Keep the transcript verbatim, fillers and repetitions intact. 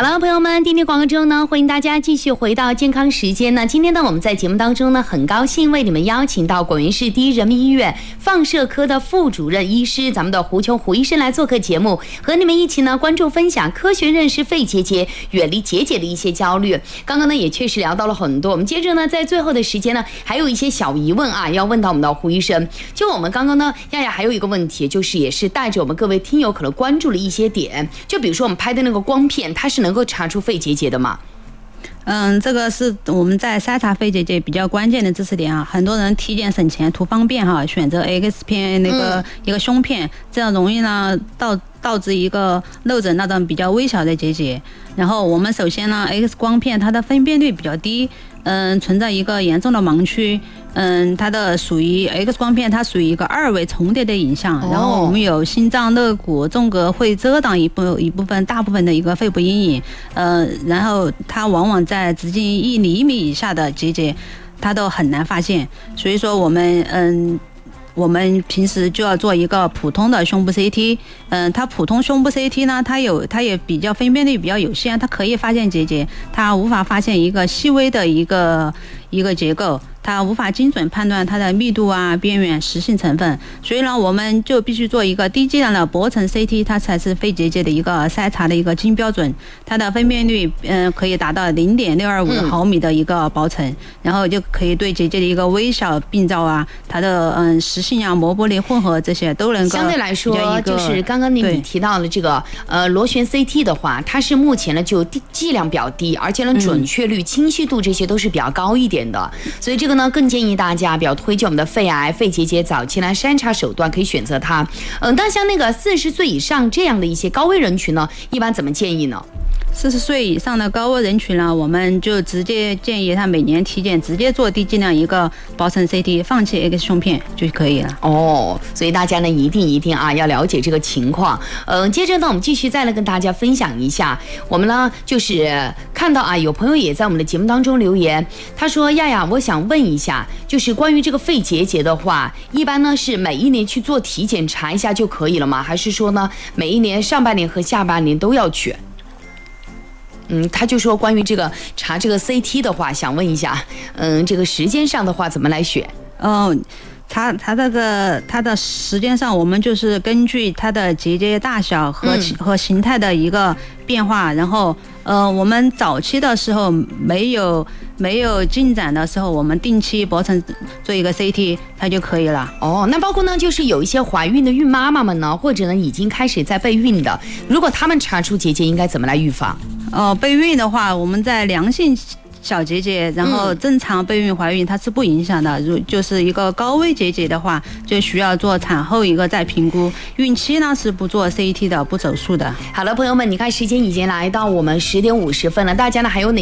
了，朋友们，听听广告之后呢，欢迎大家继续回到健康时间呢。今天呢，我们在节目当中呢，很高兴为你们邀请到广元市第一人民医院放射科的副主任医师，咱们的胡琼胡医生来做客节目，和你们一起呢关注分享科学认识肺结节，远离结节的一些焦虑。刚刚呢也确实聊到了很多，我们接着呢在最后的时间呢，还有一些小疑问啊，要问到我们的胡医生。就我们刚刚呢，亚亚还有一个问题，就是也是带着我们各位听友可能关注了一些点，就比如说我们拍的那个光片，它是能够查出肺结节的吗？ 嗯，这个是我们在筛查肺结节比较关键的知识点啊。很多人体检省钱图方便哈，选择 X 片那个一个胸片，这样容易呢导导致一个漏诊那种比较微小的结节。然后我们首先呢 ，X 光片它的分辨率比较低，嗯，存在一个严重的盲区。嗯，它的属于 X 光片，它属于一个二维重叠的影像。然后我们有心脏、肋骨、纵隔会遮挡一部一部分大部分的一个肺部阴影。呃，然后它往往在直径一厘米以下的结节，它都很难发现。所以说我们嗯。我们平时就要做一个普通的胸部 C T， 嗯，它普通胸部 C T 呢，它有它也比较分辨率比较有限，它可以发现结节，它无法发现一个细微的一个一个结构，它无法精准判断它的密度啊、边缘、实性成分，所以呢，我们就必须做一个低剂量的薄层 C T， 它才是肺结节的一个筛查的一个金标准，它的分辨率嗯可以达到零点六二五毫米的一个薄层，嗯，然后就可以对结节的一个微小病灶啊，它的嗯实性啊、膜玻璃混合这些都能够相对来说，就是刚刚你提到了这个呃螺旋 C T 的话，它是目前呢就剂量比较低，而且呢准确率、清晰度这些都是比较高一点的，所以这个呢更建议大家比较推荐我们的肺癌、肺结节早期来筛查手段可以选择它。嗯，但像那个四十岁以上这样的一些高危人群呢，一般怎么建议呢？ 四十岁以上的高危人群呢，我们就直接建议他每年体检直接做低剂量一个薄层 C T， 放弃 X 胸片就可以了。 哦，所以大家呢一定一定啊要了解这个情况。嗯、呃，接着呢我们继续再来跟大家分享一下，我们呢就是看到啊有朋友也在我们的节目当中留言，他说亚亚，我想问一下，就是关于这个肺结节的话，一般呢是每一年去做体检查一下就可以了吗？还是说呢每一年上半年和下半年都要去？嗯，他就说关于这个查这个 C T 的话，想问一下，嗯，这个时间上的话怎么来选？ 哦，查查这个它的时间上，我们就是根据它的结节大小和、嗯、和形态的一个变化，然后呃，我们早期的时候没有没有进展的时候，我们定期薄层做一个 C T， 它就可以了。 哦，那包括呢，就是有一些怀孕的孕妈妈们呢，或者呢已经开始在备孕的，如果他们查出结节，应该怎么来预防？ 呃，备孕的话，我们在良性小结节，然后正常备孕怀孕它是不影响的。如就是一个高危结节的话，就需要做产后一个再评估。孕期呢是不做 C T 的，不手术的。 好了，朋友们，你看时间已经来到我们十点五十分了，大家呢还有哪